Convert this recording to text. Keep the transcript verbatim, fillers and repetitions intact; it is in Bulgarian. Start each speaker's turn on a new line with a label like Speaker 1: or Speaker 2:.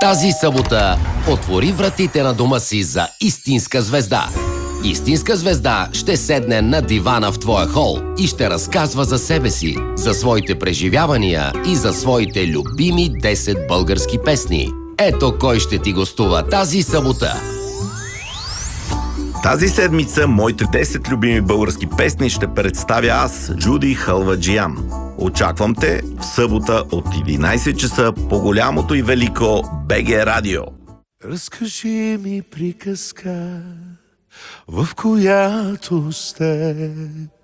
Speaker 1: Тази събота отвори вратите на дома си за истинска звезда. Истинска звезда ще седне на дивана в твоя хол и ще разказва за себе си, за своите преживявания и за своите любими десет български песни. Ето кой ще ти гостува тази събота.
Speaker 2: Тази седмица моите десет любими български песни ще представя аз, Джуди Халваджиян. Очаквам те в събота от единайсет часа по голямото и велико БГ Радио.
Speaker 3: Разкажи ми приказка, в която сте